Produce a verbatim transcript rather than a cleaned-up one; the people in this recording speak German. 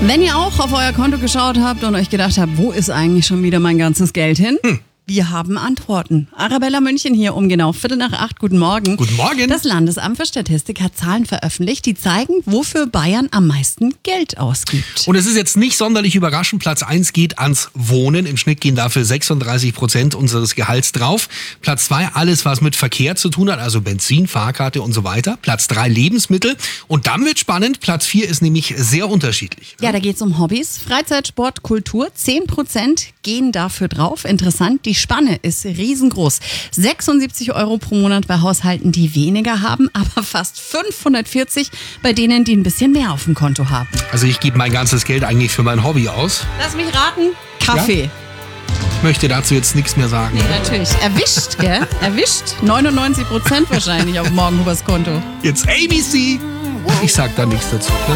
Wenn ihr auch auf euer Konto geschaut habt und euch gedacht habt, wo ist eigentlich schon wieder mein ganzes Geld hin? Hm. Wir haben Antworten. Arabella München hier um genau Viertel nach acht. Guten Morgen. Guten Morgen. Das Landesamt für Statistik hat Zahlen veröffentlicht, die zeigen, wofür Bayern am meisten Geld ausgibt. Und es ist jetzt nicht sonderlich überraschend. Platz eins geht ans Wohnen. Im Schnitt gehen dafür sechsunddreißig Prozent unseres Gehalts drauf. Platz zwei alles, was mit Verkehr zu tun hat, also Benzin, Fahrkarte und so weiter. Platz drei Lebensmittel. Und dann wird spannend. Platz vier ist nämlich sehr unterschiedlich. Ja, da geht es um Hobbys, Freizeit, Sport, Kultur. zehn Prozent gehen dafür drauf. Interessant, die Spanne ist riesengroß. sechsundsiebzig Euro pro Monat bei Haushalten, die weniger haben, aber fast fünfhundertvierzig bei denen, die ein bisschen mehr auf dem Konto haben. Also ich gebe mein ganzes Geld eigentlich für mein Hobby aus. Lass mich raten, Kaffee. Ja? Ich möchte dazu jetzt nichts mehr sagen. Nee, natürlich. Erwischt, gell? Erwischt. neunundneunzig Prozent wahrscheinlich auf Morgenhubers Konto. Jetzt A B C. Ich sag da nichts dazu.